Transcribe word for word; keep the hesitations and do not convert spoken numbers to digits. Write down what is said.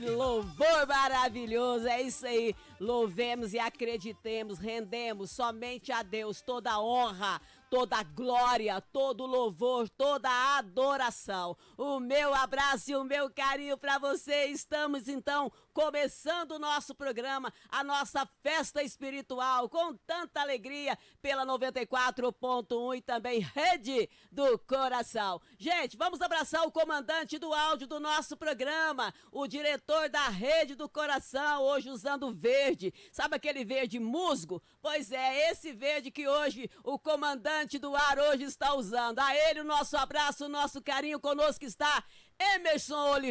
louvor maravilhoso, é isso aí. Louvemos e acreditemos, rendemos somente a Deus toda a honra, toda a glória, todo o louvor, toda a adoração. O meu abraço e o meu carinho para você. Estamos então começando o nosso programa, a nossa festa espiritual, com tanta alegria pela noventa e quatro ponto um e também Rede do Coração. Gente, vamos abraçar o comandante do áudio do nosso programa, o diretor da Rede do Coração, hoje usando verde. Sabe aquele verde musgo? Pois é, esse verde que hoje o comandante do ar hoje está usando. A ele o nosso abraço, o nosso carinho. Conosco está Emerson Oliveira.